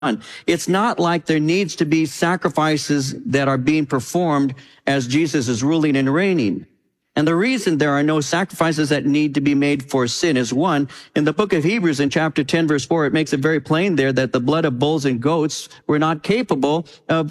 It's not like there needs to be sacrifices that are being performed as Jesus is ruling and reigning. And the reason there are no sacrifices that need to be made for sin is, one, in the book of Hebrews in chapter 10 verse 4, it makes it very plain there that the blood of bulls and goats were not capable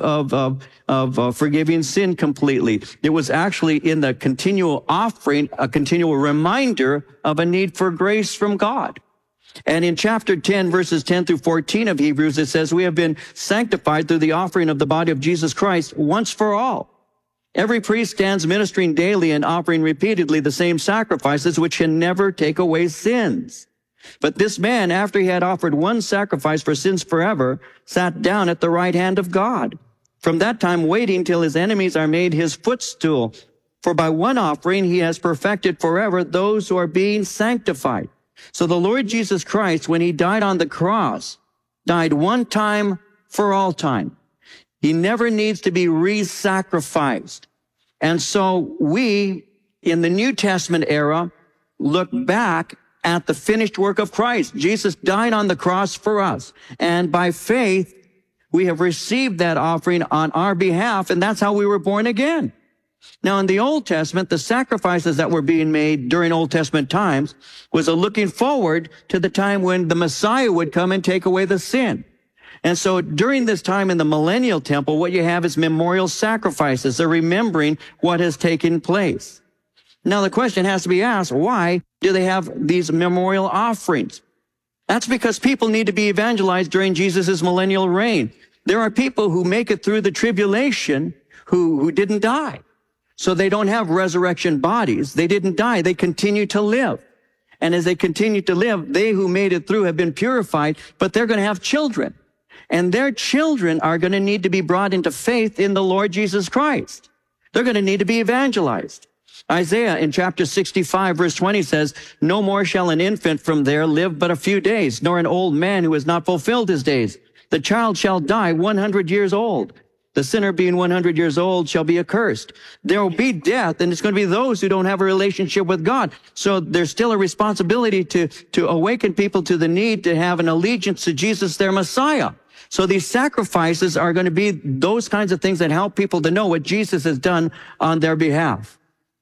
of forgiving sin completely. It was actually in the continual offering, a continual reminder of a need for grace from God. And in chapter 10, verses 10 through 14 of Hebrews, it says, we have been sanctified through the offering of the body of Jesus Christ once for all. Every priest stands ministering daily and offering repeatedly the same sacrifices, which can never take away sins. But this man, after he had offered one sacrifice for sins forever, sat down at the right hand of God. From that time waiting till his enemies are made his footstool. For by one offering he has perfected forever those who are being sanctified. So the Lord Jesus Christ, when he died on the cross, died one time for all time. He never needs to be re-sacrificed. And so we, in the New Testament era, look back at the finished work of Christ. Jesus died on the cross for us. And by faith, we have received that offering on our behalf, and that's how we were born again. Now, in the Old Testament, the sacrifices that were being made during Old Testament times was a looking forward to the time when the Messiah would come and take away the sin. And so during this time in the millennial temple, what you have is memorial sacrifices. They're remembering what has taken place. Now the question has to be asked, why do they have these memorial offerings? That's because people need to be evangelized during Jesus' millennial reign. There are people who make it through the tribulation who didn't die. So they don't have resurrection bodies. They didn't die. They continue to live. And as they continue to live, they who made it through have been purified, but they're going to have children. And their children are going to need to be brought into faith in the Lord Jesus Christ. They're going to need to be evangelized. Isaiah in chapter 65 verse 20 says, no more shall an infant from there live but a few days, nor an old man who has not fulfilled his days. The child shall die 100 years old. The sinner being 100 years old shall be accursed. There will be death, and it's going to be those who don't have a relationship with God. So there's still a responsibility to awaken people to the need to have an allegiance to Jesus, their Messiah. So these sacrifices are going to be those kinds of things that help people to know what Jesus has done on their behalf.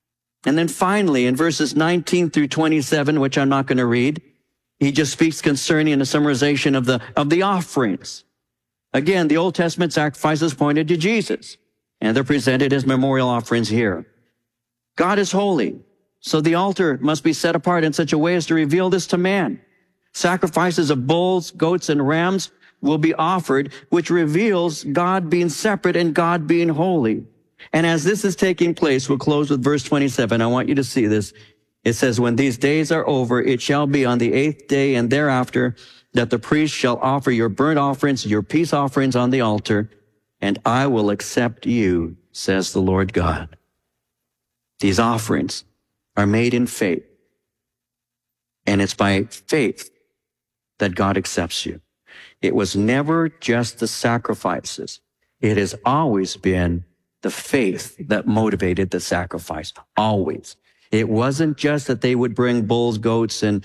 And then finally, in verses 19 through 27, which I'm not going to read, he just speaks concerning a summarization of the offerings. Again, the Old Testament sacrifices pointed to Jesus, and they're presented as memorial offerings here. God is holy, so the altar must be set apart in such a way as to reveal this to man. Sacrifices of bulls, goats, and rams will be offered, which reveals God being separate and God being holy. And as this is taking place, we'll close with verse 27. I want you to see this. It says, when these days are over, it shall be on the 8th day and thereafter that the priest shall offer your burnt offerings, your peace offerings on the altar, and I will accept you, says the Lord God. These offerings are made in faith, and it's by faith that God accepts you. It was never just the sacrifices. It has always been the faith that motivated the sacrifice. Always. It wasn't just that they would bring bulls, goats, and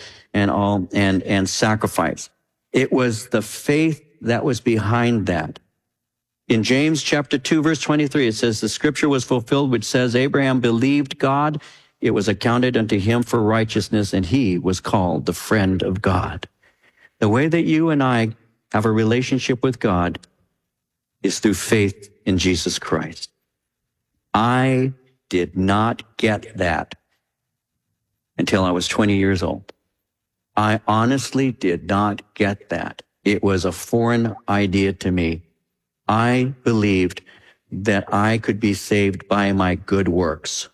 sacrifice. It was the faith that was behind that. In James chapter 2, verse 23, it says, the scripture was fulfilled, which says, Abraham believed God. It was accounted unto him for righteousness, and he was called the friend of God. The way that you and I have a relationship with God is through faith in Jesus Christ. I did not get that until I was 20 years old. I honestly did not get that. It was a foreign idea to me. I believed that I could be saved by my good works.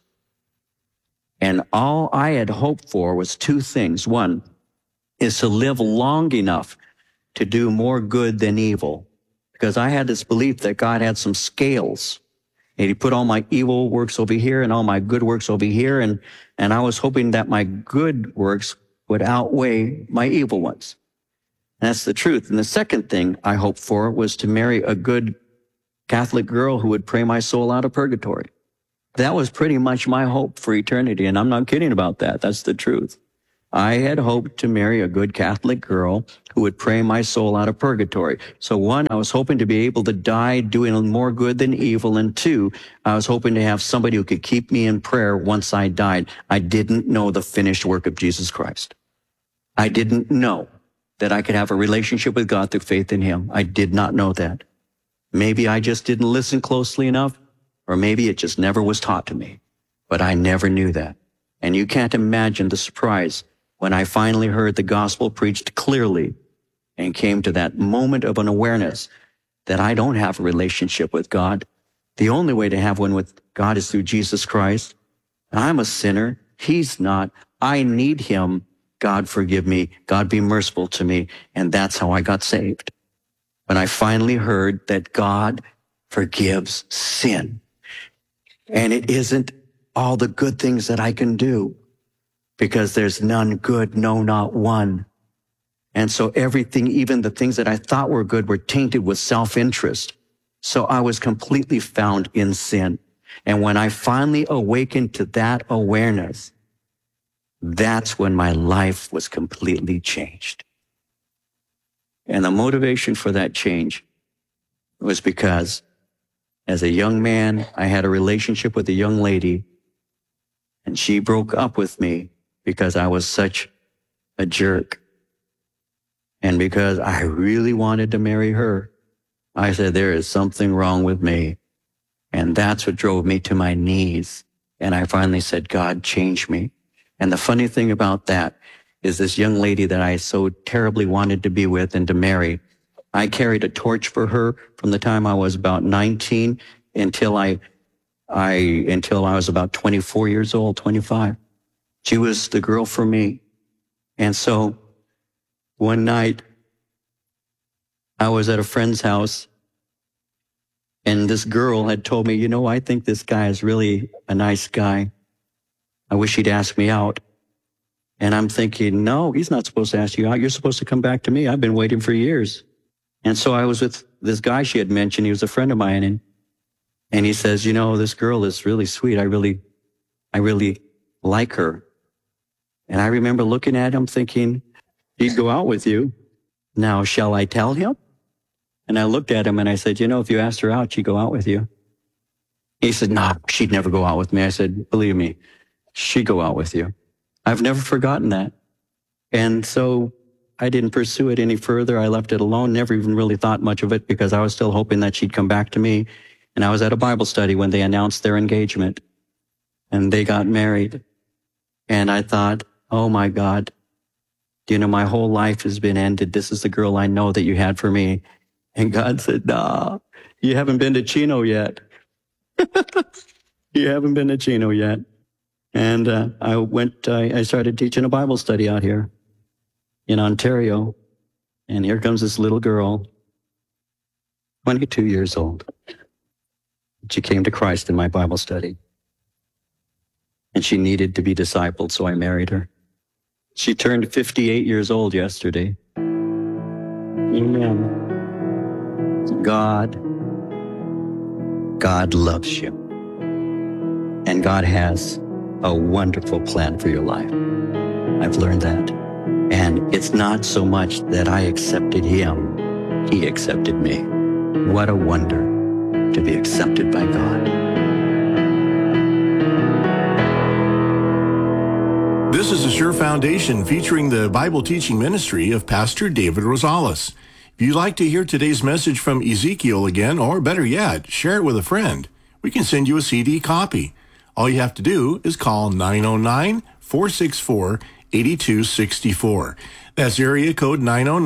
And all I had hoped for was two things. One is to live long enough to do more good than evil, because I had this belief that God had some scales, and he put all my evil works over here and all my good works over here, and I was hoping that my good works would outweigh my evil ones. And that's the truth. And the second thing I hoped for was to marry a good Catholic girl who would pray my soul out of purgatory. That was pretty much my hope for eternity, and I'm not kidding about that. That's the truth. I had hoped to marry a good Catholic girl who would pray my soul out of purgatory. So one, I was hoping to be able to die doing more good than evil. And two, I was hoping to have somebody who could keep me in prayer once I died. I didn't know the finished work of Jesus Christ. I didn't know that I could have a relationship with God through faith in him. I did not know that. Maybe I just didn't listen closely enough, or maybe it just never was taught to me. But I never knew that. And you can't imagine the surprise when I finally heard the gospel preached clearly and came to that moment of an awareness that I don't have a relationship with God. The only way to have one with God is through Jesus Christ. I'm a sinner. He's not. I need him. God forgive me. God be merciful to me. And that's how I got saved. When I finally heard that God forgives sin. And it isn't all the good things that I can do, because there's none good, no, not one. And so everything, even the things that I thought were good, were tainted with self-interest. So I was completely found in sin. And when I finally awakened to that awareness, that's when my life was completely changed. And the motivation for that change was because as a young man, I had a relationship with a young lady, and she broke up with me because I was such a jerk. And because I really wanted to marry her, I said, there is something wrong with me. And that's what drove me to my knees. And I finally said, God, change me. And the funny thing about that is this young lady that I so terribly wanted to be with and to marry, I carried a torch for her from the time I was about 19 until I was about 24 years old, 25. She was the girl for me. And so one night I was at a friend's house, and this girl had told me, you know, I think this guy is really a nice guy. I wish he'd ask me out. And I'm thinking, no, he's not supposed to ask you out. You're supposed to come back to me. I've been waiting for years. And so I was with this guy she had mentioned. He was a friend of mine. And he says, you know, this girl is really sweet. I really like her. And I remember looking at him thinking, he'd go out with you. Now, shall I tell him? And I looked at him and I said, you know, if you asked her out, she'd go out with you. He said, no, she'd never go out with me. I said, believe me, she'd go out with you. I've never forgotten that. And so I didn't pursue it any further. I left it alone, never even really thought much of it, because I was still hoping that she'd come back to me. And I was at a Bible study when they announced their engagement, and they got married. And I thought, oh my God, you know, my whole life has been ended. This is the girl I know that you had for me. And God said, nah, you haven't been to Chino yet. You haven't been to Chino yet. And I started teaching a Bible study out here in Ontario. And here comes this little girl, 22 years old. She came to Christ in my Bible study. And she needed to be discipled, so I married her. She turned 58 years old yesterday. Amen. God loves you. And God has a wonderful plan for your life. I've learned that. And it's not so much that I accepted him, he accepted me. What a wonder to be accepted by God. This is the Sure Foundation, featuring the Bible teaching ministry of Pastor David Rosales. If you'd like to hear today's message from Ezekiel again, or better yet, share it with a friend, we can send you a CD copy. All you have to do is call 909-464-8264. That's area code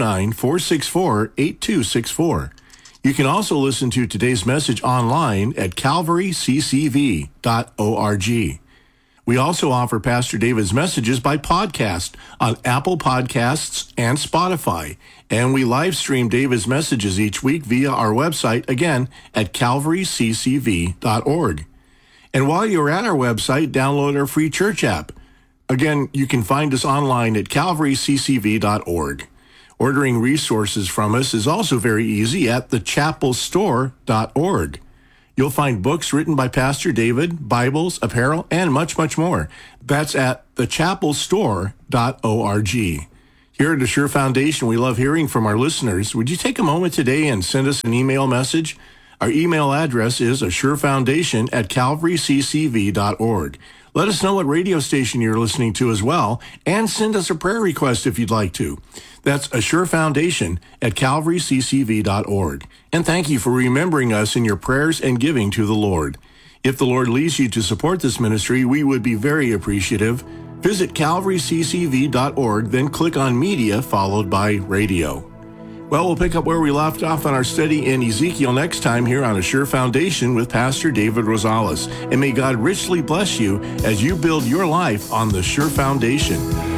909-464-8264. You can also listen to today's message online at calvaryccv.org. We also offer Pastor David's messages by podcast on Apple Podcasts and Spotify. And we live stream David's messages each week via our website, again, at calvaryccv.org. And while you're at our website, download our free church app. Again, you can find us online at calvaryccv.org. Ordering resources from us is also very easy at thechapelstore.org. You'll find books written by Pastor David, Bibles, apparel, and much, much more. That's at thechapelstore.org. Here at Assure Foundation, we love hearing from our listeners. Would you take a moment today and send us an email message? Our email address is assurefoundation@calvaryccv.org. Let us know what radio station you're listening to as well, and send us a prayer request if you'd like to. That's assurefoundation@calvaryccv.org. And thank you for remembering us in your prayers and giving to the Lord. If the Lord leads you to support this ministry, we would be very appreciative. Visit calvaryccv.org, then click on Media, followed by Radio. Well, we'll pick up where we left off on our study in Ezekiel next time here on Assure Foundation with Pastor David Rosales. And may God richly bless you as you build your life on the Sure Foundation.